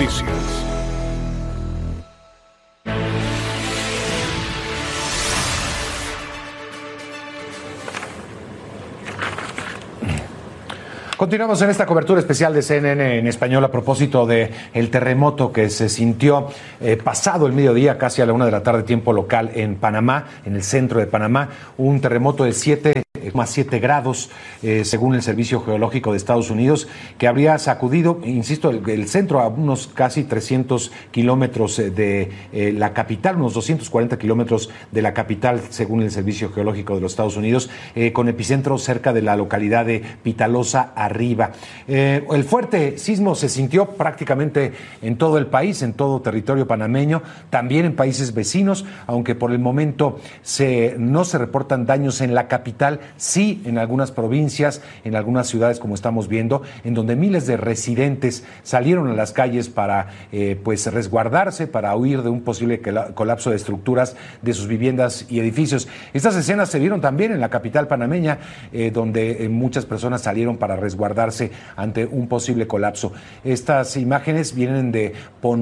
Noticias. Continuamos en esta cobertura especial de CNN en español a propósito de el terremoto que se sintió pasado el mediodía, casi a la 1 de la tarde, tiempo local en Panamá, en el centro de Panamá. Un terremoto de 7,7 grados, según el Servicio Geológico de Estados Unidos, que habría sacudido, insisto, el centro a unos casi 300 kilómetros de la capital, unos 240 kilómetros de la capital, según el Servicio Geológico de los Estados Unidos, con epicentro cerca de la localidad de Pitalosa arriba. El fuerte sismo se sintió prácticamente en todo el país, en todo territorio panameño, también en países vecinos, aunque por el momento no se reportan daños en la capital, sí en algunas provincias, en algunas ciudades, como estamos viendo, en donde miles de residentes salieron a las calles para pues resguardarse, para huir de un posible colapso de estructuras de sus viviendas y edificios. Estas escenas se vieron también en la capital panameña, donde muchas personas salieron para resguardarse ante un posible colapso. Estas imágenes vienen de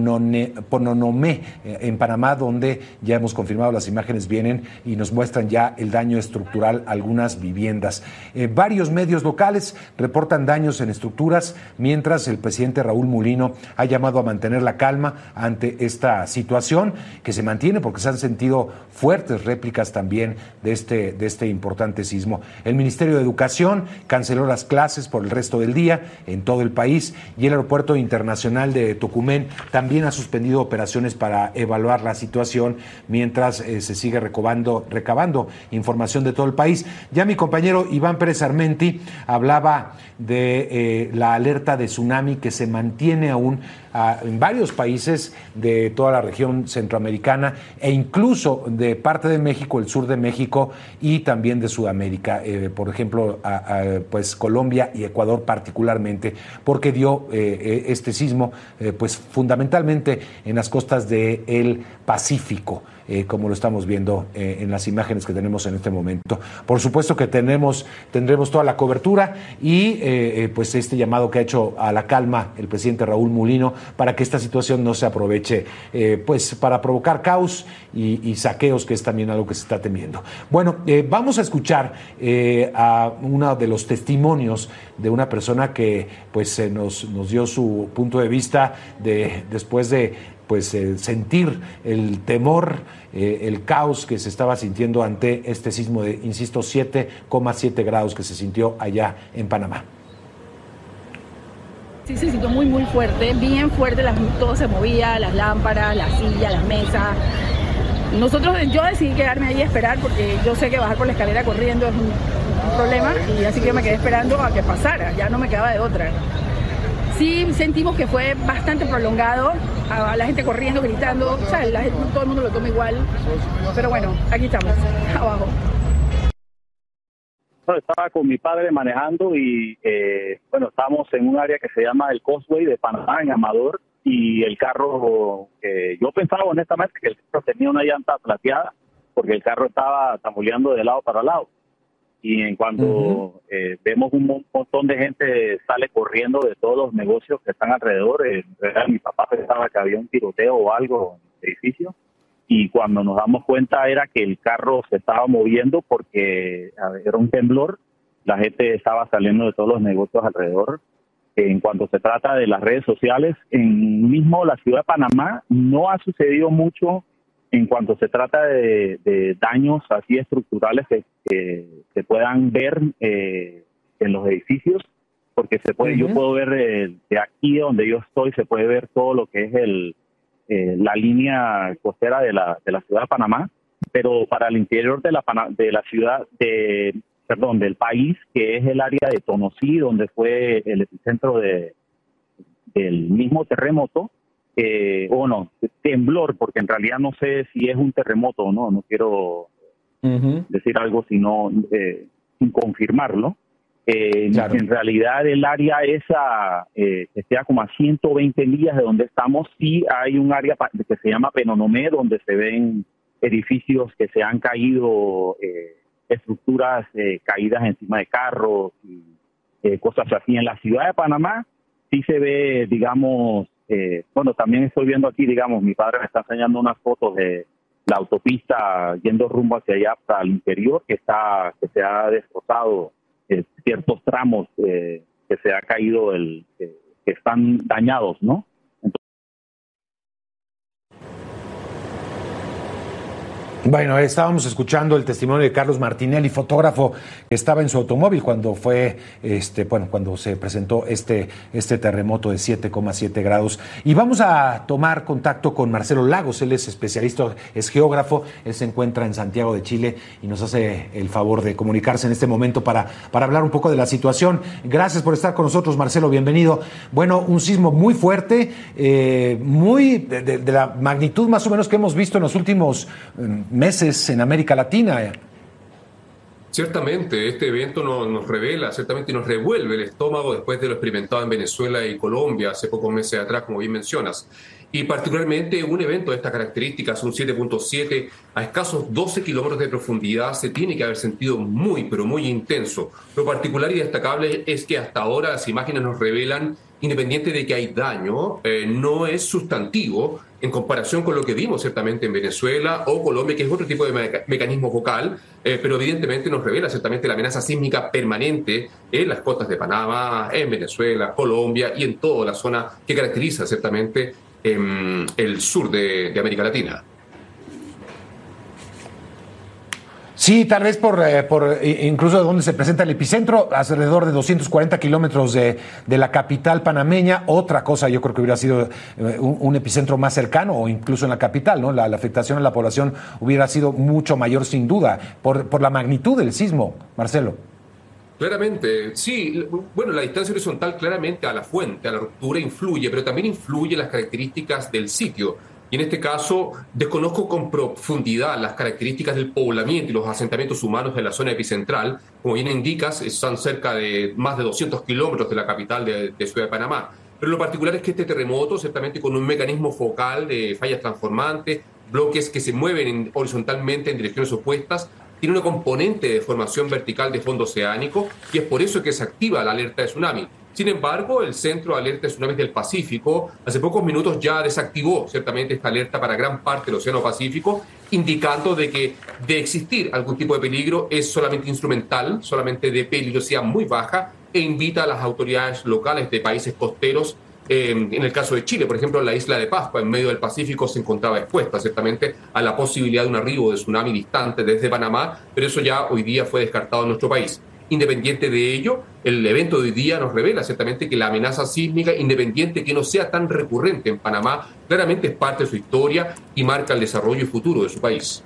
Pononomé, en Panamá, donde ya hemos confirmado, las imágenes vienen y nos muestran ya el daño estructural a algunas viviendas. Varios medios locales reportan daños en estructuras, mientras el presidente Raúl Mulino ha llamado a mantener la calma ante esta situación, que se mantiene porque se han sentido fuertes réplicas también de este importante sismo. El Ministerio de Educación canceló las clases por el resto del día en todo el país, y el Aeropuerto Internacional de Tocumen también ha suspendido operaciones para evaluar la situación mientras se sigue recabando información de todo el país. Ya mi compañero Iván Pérez Armenti hablaba de la alerta de tsunami que se mantiene aún en varios países de toda la región centroamericana e incluso de parte de México, el sur de México y también de Sudamérica, por ejemplo, pues Colombia y Ecuador particularmente, porque dio este sismo pues fundamentalmente en las costas del Pacífico. Como lo estamos viendo en las imágenes que tenemos en este momento. Por supuesto que tendremos toda la cobertura y pues este llamado que ha hecho a la calma el presidente Raúl Mulino para que esta situación no se aproveche pues para provocar caos y saqueos, que es también algo que se está temiendo. Bueno, vamos a escuchar a uno de los testimonios de una persona que pues nos dio su punto de vista después de pues sentir el temor, el caos que se estaba sintiendo ante este sismo de, insisto, 7,7 grados que se sintió allá en Panamá. Sí, se sintió muy, muy fuerte, bien fuerte, todo se movía, las lámparas, las sillas, las mesas. Yo decidí quedarme ahí a esperar porque yo sé que bajar por la escalera corriendo es un problema, y así que me quedé esperando a que pasara, ya no me quedaba de otra. Sí sentimos que fue bastante prolongado, a la gente corriendo, gritando, o sea, todo el mundo lo toma igual, pero bueno, aquí estamos, abajo. Estaba con mi padre manejando y bueno, estábamos en un área que se llama el Causeway de Panamá, en Amador, y el carro, yo pensaba honestamente que el carro tenía una llanta plateada, porque el carro estaba tamboleando de lado para lado. Y en cuanto vemos un montón de gente sale corriendo de todos los negocios que están alrededor, mi papá pensaba que había un tiroteo o algo en el edificio, y cuando nos damos cuenta era que el carro se estaba moviendo porque era un temblor, la gente estaba saliendo de todos los negocios alrededor. En cuanto se trata de las redes sociales, en mismo la ciudad de Panamá no ha sucedido mucho en cuanto se trata de daños así estructurales que se puedan ver en los edificios, porque yo puedo ver de aquí donde yo estoy, se puede ver todo lo que es la línea costera de la ciudad de Panamá, pero para el interior de la ciudad, del país, que es el área de Tonosí, donde fue el epicentro del mismo terremoto, temblor, porque en realidad no sé si es un terremoto o no quiero decir algo sin confirmarlo. Claro. En realidad el área esa que queda como a 120 millas de donde estamos, sí hay un área que se llama Penonomé, donde se ven edificios que se han caído, estructuras caídas encima de carros y cosas así. En la ciudad de Panamá sí se ve, digamos, Bueno, también estoy viendo aquí, digamos, mi padre me está enseñando unas fotos de la autopista yendo rumbo hacia allá, para el interior, que se ha destrozado ciertos tramos, que se ha caído, que están dañados, ¿no? Bueno, estábamos escuchando el testimonio de Carlos Martinelli, fotógrafo que estaba en su automóvil cuando cuando se presentó este terremoto de 7,7 grados. Y vamos a tomar contacto con Marcelo Lagos. Él es especialista, es geógrafo, él se encuentra en Santiago de Chile y nos hace el favor de comunicarse en este momento para hablar un poco de la situación. Gracias por estar con nosotros, Marcelo, bienvenido. Bueno, un sismo muy fuerte, muy de la magnitud más o menos que hemos visto en los últimos meses en América Latina. Ciertamente, este evento nos revela, ciertamente nos revuelve el estómago después de lo experimentado en Venezuela y Colombia hace pocos meses atrás, como bien mencionas. Y particularmente un evento de estas características, un 7.7 a escasos 12 kilómetros de profundidad, se tiene que haber sentido muy, pero muy intenso. Lo particular y destacable es que hasta ahora las imágenes nos revelan, independiente de que hay daño, no es sustantivo en comparación con lo que vimos ciertamente en Venezuela o Colombia, que es otro tipo de mecanismo focal, pero evidentemente nos revela ciertamente la amenaza sísmica permanente en las costas de Panamá, en Venezuela, Colombia y en toda la zona que caracteriza ciertamente el sur de América Latina. Sí, tal vez por incluso de donde se presenta el epicentro, alrededor de 240 kilómetros de la capital panameña. Otra cosa, yo creo que hubiera sido un epicentro más cercano o incluso en la capital, ¿no? La afectación a la población hubiera sido mucho mayor, sin duda, por la magnitud del sismo, Marcelo. Claramente, sí. Bueno, la distancia horizontal claramente a la fuente, a la ruptura influye, pero también influye las características del sitio. Y en este caso, desconozco con profundidad las características del poblamiento y los asentamientos humanos de la zona epicentral. Como bien indicas, están cerca de más de 200 kilómetros de la capital de Ciudad de Panamá. Pero lo particular es que este terremoto, ciertamente con un mecanismo focal de fallas transformantes, bloques que se mueven horizontalmente en direcciones opuestas, tiene una componente de formación vertical de fondo oceánico y es por eso que se activa la alerta de tsunami. Sin embargo, el Centro de Alerta de Tsunamis del Pacífico hace pocos minutos ya desactivó ciertamente esta alerta para gran parte del Océano Pacífico, indicando de que de existir algún tipo de peligro es solamente instrumental, solamente de peligrosidad muy baja, e invita a las autoridades locales de países costeros. En el caso de Chile, por ejemplo, la isla de Pascua, en medio del Pacífico, se encontraba expuesta ciertamente a la posibilidad de un arribo de tsunami distante desde Panamá, pero eso ya hoy día fue descartado en nuestro país. Independiente de ello, el evento de hoy día nos revela ciertamente que la amenaza sísmica, independiente que no sea tan recurrente en Panamá, claramente es parte de su historia y marca el desarrollo y futuro de su país.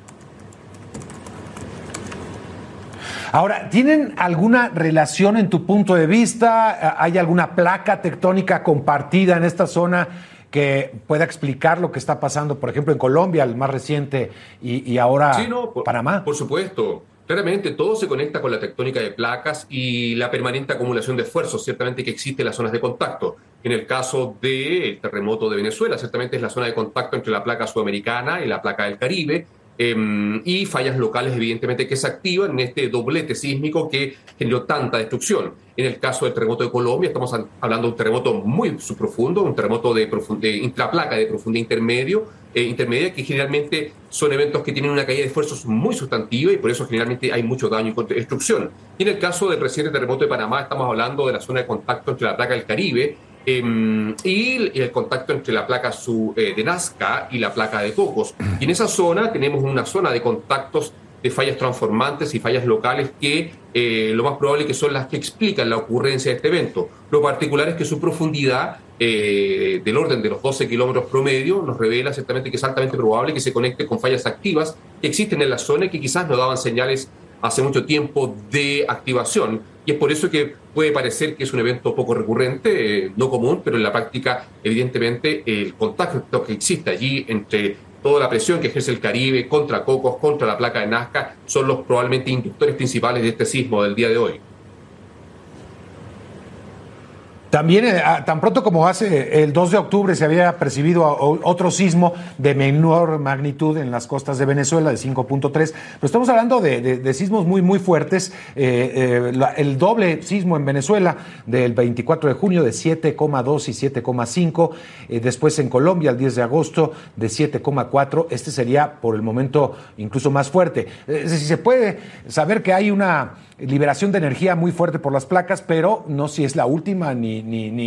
Ahora, ¿tienen alguna relación en tu punto de vista? ¿Hay alguna placa tectónica compartida en esta zona que pueda explicar lo que está pasando, por ejemplo, en Colombia, el más reciente, y ahora Panamá? Por supuesto. Claramente todo se conecta con la tectónica de placas y la permanente acumulación de esfuerzos, ciertamente que existe en las zonas de contacto. En el caso del terremoto de Venezuela, ciertamente es la zona de contacto entre la placa sudamericana y la placa del Caribe, y fallas locales, evidentemente, que se activan en este doblete sísmico que generó tanta destrucción. En el caso del terremoto de Colombia, estamos hablando de un terremoto muy subprofundo, un terremoto de intraplaca de profundidad intermedia, que generalmente son eventos que tienen una caída de esfuerzos muy sustantiva y por eso generalmente hay mucho daño y destrucción. Y en el caso del reciente terremoto de Panamá, estamos hablando de la zona de contacto entre la placa del Caribe y el contacto entre la placa de Nazca y la placa de Cocos. Y en esa zona tenemos una zona de contactos de fallas transformantes y fallas locales que lo más probable que son las que explican la ocurrencia de este evento. Lo particular es que su profundidad del orden de los 12 kilómetros promedio nos revela ciertamente que es altamente probable que se conecte con fallas activas que existen en la zona y que quizás no daban señales hace mucho tiempo de activación. Y es por eso que puede parecer que es un evento poco recurrente, no común, pero en la práctica, evidentemente, el contacto que existe allí entre toda la presión que ejerce el Caribe contra Cocos, contra la placa de Nazca, son los probablemente inductores principales de este sismo del día de hoy. También, tan pronto como hace el 2 de octubre se había percibido otro sismo de menor magnitud en las costas de Venezuela, de 5.3, pero estamos hablando de sismos muy, muy fuertes. El doble sismo en Venezuela del 24 de junio de 7,2 y 7,5, después en Colombia el 10 de agosto de 7,4, este sería por el momento incluso más fuerte. Es decir, se puede saber que hay una liberación de energía muy fuerte por las placas, pero no si es la última ni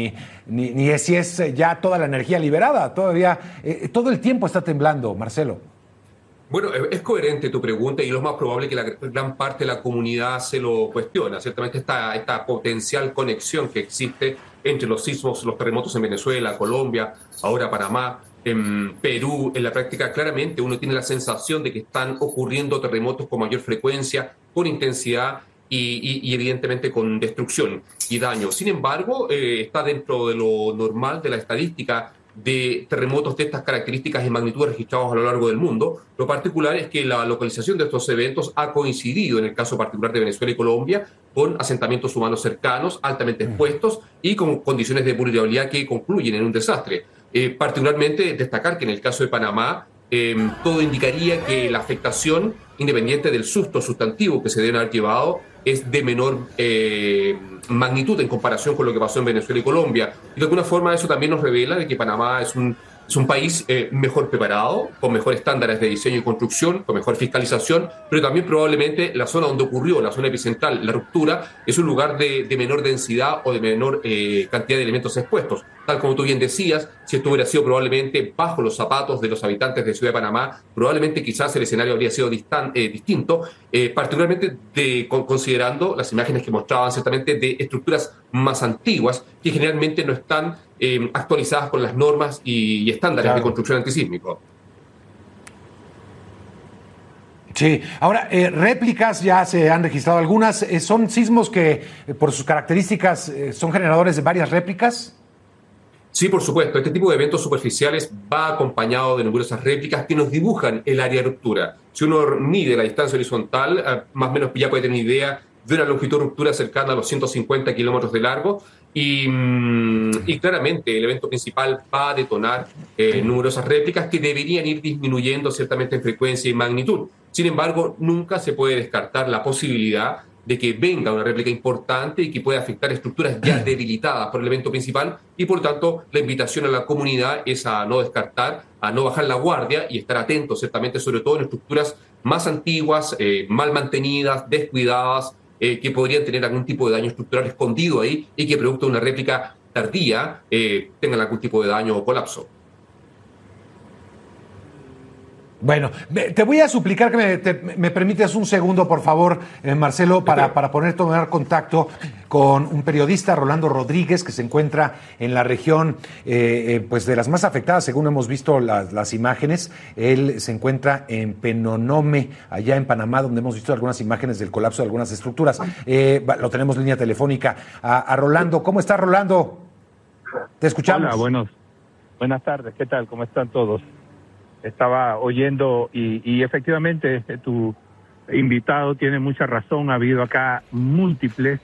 si es ya toda la energía liberada. Todavía todo el tiempo está temblando, Marcelo. Bueno, es coherente tu pregunta y lo más probable que la gran parte de la comunidad se lo cuestiona. Ciertamente esta potencial conexión que existe entre los sismos, los terremotos en Venezuela, Colombia, ahora Panamá, en Perú, en la práctica claramente uno tiene la sensación de que están ocurriendo terremotos con mayor frecuencia, con intensidad y evidentemente con destrucción y daño. Sin embargo, está dentro de lo normal de la estadística de terremotos de estas características y magnitudes registrados a lo largo del mundo. Lo particular es que la localización de estos eventos ha coincidido, en el caso particular de Venezuela y Colombia, con asentamientos humanos cercanos, altamente expuestos y con condiciones de vulnerabilidad que concluyen en un desastre. Particularmente destacar que en el caso de Panamá, todo indicaría que la afectación, independiente del susto sustantivo que se deben haber llevado, es de menor magnitud en comparación con lo que pasó en Venezuela y Colombia. Y de alguna forma eso también nos revela de que Panamá es un país mejor preparado, con mejores estándares de diseño y construcción, con mejor fiscalización, pero también probablemente la zona donde ocurrió, la zona epicentral, la ruptura, es un lugar de menor densidad o de menor cantidad de elementos expuestos. Tal como tú bien decías, si esto hubiera sido probablemente bajo los zapatos de los habitantes de Ciudad de Panamá, probablemente quizás el escenario habría sido distinto, particularmente considerando las imágenes que mostraban ciertamente de estructuras más antiguas que generalmente no están actualizadas con las normas y estándares de construcción antisísmico. Sí, ahora, réplicas ya se han registrado algunas. ¿Son sismos que, por sus características, son generadores de varias réplicas? Sí, por supuesto. Este tipo de eventos superficiales va acompañado de numerosas réplicas que nos dibujan el área de ruptura. Si uno mide la distancia horizontal, más o menos ya puede tener una idea de una longitud de ruptura cercana a los 150 kilómetros de largo y claramente el evento principal va a detonar numerosas réplicas que deberían ir disminuyendo ciertamente en frecuencia y magnitud. Sin embargo, nunca se puede descartar la posibilidad de que venga una réplica importante y que pueda afectar estructuras ya debilitadas por el evento principal y, por lo tanto, la invitación a la comunidad es a no descartar, a no bajar la guardia y estar atentos, ciertamente, sobre todo en estructuras más antiguas, mal mantenidas, descuidadas, que podrían tener algún tipo de daño estructural escondido ahí y que, producto de una réplica tardía, tengan algún tipo de daño o colapso. Bueno, te voy a suplicar que me permites un segundo, por favor, Marcelo, para tomar contacto con un periodista, Rolando Rodríguez, que se encuentra en la región pues de las más afectadas, según hemos visto las imágenes. Él se encuentra en Penonomé, allá en Panamá, donde hemos visto algunas imágenes del colapso de algunas estructuras. Lo tenemos en línea telefónica a Rolando. ¿Cómo está, Rolando? Te escuchamos. Hola, buenas tardes. ¿Qué tal? ¿Cómo están todos? Estaba oyendo y efectivamente tu invitado tiene mucha razón. Ha habido acá múltiples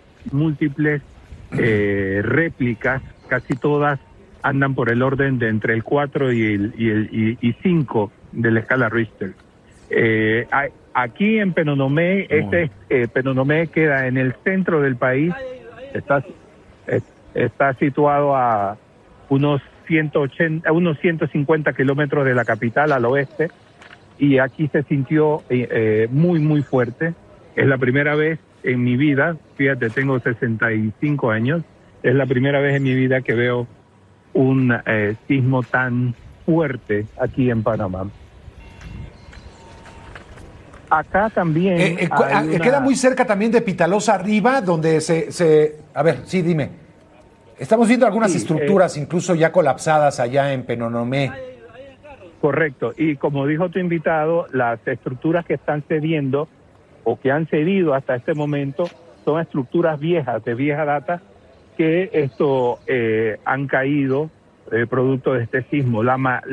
réplicas, casi todas andan por el orden de entre el 4 y 5 de la escala Richter. Aquí en Penonomé, Penonomé queda en el centro del país, está situado a unos 150 kilómetros de la capital al oeste, y aquí se sintió muy fuerte. Es la primera vez en mi vida, fíjate, tengo 65 años, es la primera vez en mi vida que veo un sismo tan fuerte aquí en Panamá. Acá también queda muy cerca también de Pitalosa arriba, donde a ver, sí, dime. Estamos viendo algunas estructuras incluso ya colapsadas allá en Penonomé. Correcto, y como dijo tu invitado, las estructuras que están cediendo o que han cedido hasta este momento son estructuras viejas, de vieja data, que han caído producto de este sismo.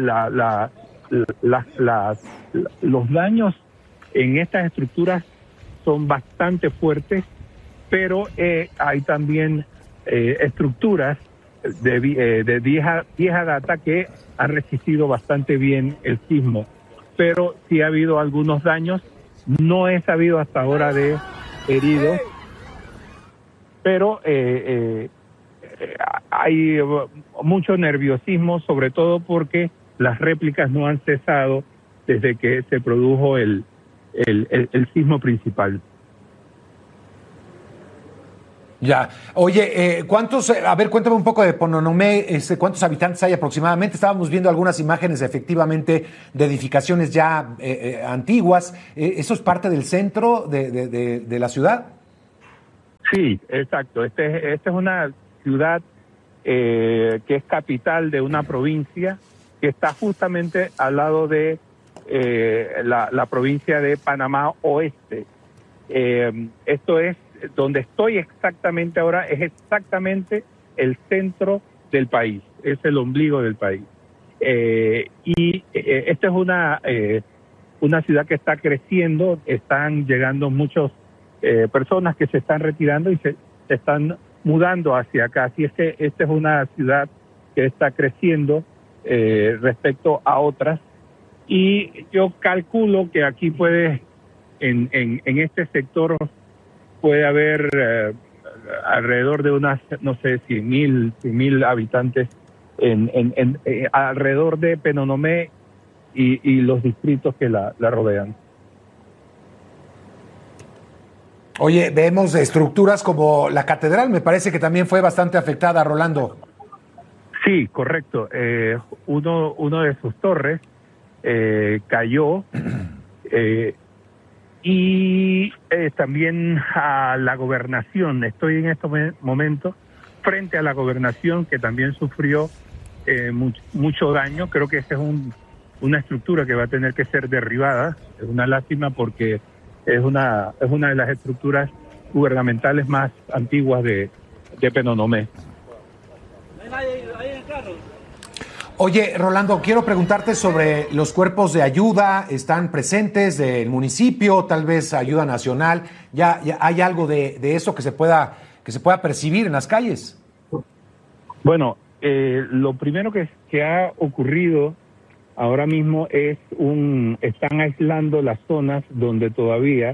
Los daños en estas estructuras son bastante fuertes, pero hay también estructuras de vieja data que han resistido bastante bien el sismo, pero sí ha habido algunos daños. No he sabido hasta ahora de heridos, pero hay mucho nerviosismo, sobre todo porque las réplicas no han cesado desde que se produjo el sismo principal. Ya. Oye, cuéntame un poco de Pononomé, ¿cuántos habitantes hay aproximadamente? Estábamos viendo algunas imágenes efectivamente de edificaciones ya antiguas. ¿Eso es parte del centro de la ciudad? Sí, exacto. Esta es una ciudad que es capital de una provincia que está justamente al lado de la provincia de Panamá Oeste. Esto es donde estoy exactamente ahora, es exactamente el centro del país, es el ombligo del país. Y esta es una ciudad que está creciendo, están llegando muchas personas que se están retirando y se están mudando hacia acá. Así es que esta es una ciudad que está creciendo respecto a otras. Y yo calculo que aquí en este sector puede haber alrededor de unas, no sé, 100,000 habitantes alrededor de Penonomé y los distritos que la rodean. Oye, vemos estructuras como la catedral, me parece que también fue bastante afectada, Rolando. Sí, correcto. Uno de sus torres cayó y también a la gobernación. Estoy en estos momentos frente a la gobernación, que también sufrió mucho daño. Creo que esa es una estructura que va a tener que ser derribada. Es una lástima porque es una de las estructuras gubernamentales más antiguas de Penonomé. Oye, Rolando, quiero preguntarte sobre los cuerpos de ayuda. ¿Están presentes del municipio, tal vez ayuda nacional? ¿Ya hay algo de eso que se pueda percibir en las calles? Bueno, lo primero que ha ocurrido ahora mismo es están aislando las zonas donde todavía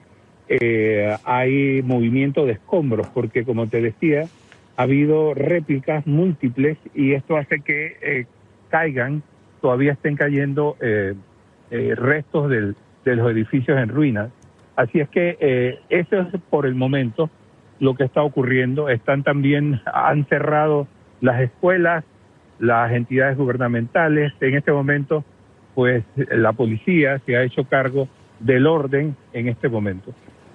hay movimiento de escombros, porque como te decía, ha habido réplicas múltiples y esto hace que todavía estén cayendo restos de los edificios en ruinas. Así es que eso es por el momento lo que está ocurriendo. Han cerrado las escuelas, las entidades gubernamentales. En este momento, pues la policía se ha hecho cargo del orden en este momento.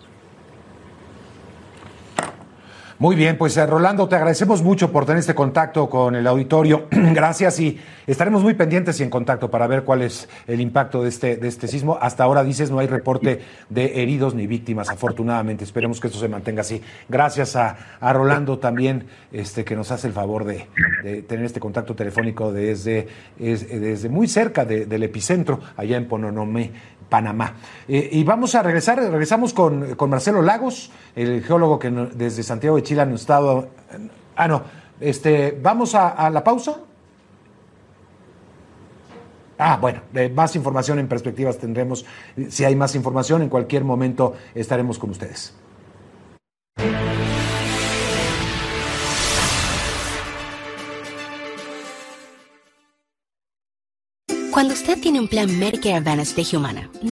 Muy bien, pues Rolando, te agradecemos mucho por tener este contacto con el auditorio. Gracias, y estaremos muy pendientes y en contacto para ver cuál es el impacto de este sismo. Hasta ahora, dices, no hay reporte de heridos ni víctimas, afortunadamente. Esperemos que esto se mantenga así. Gracias a Rolando también, que nos hace el favor de tener este contacto telefónico desde muy cerca del epicentro, allá en Pononomé, Panamá. Y regresamos con Marcelo Lagos, el geólogo que desde Santiago de Chile han estado... ¿Vamos a la pausa? Bueno, más información en Perspectivas tendremos. Si hay más información, en cualquier momento estaremos con ustedes. Cuando usted tiene un plan Medicare Advantage de Humana,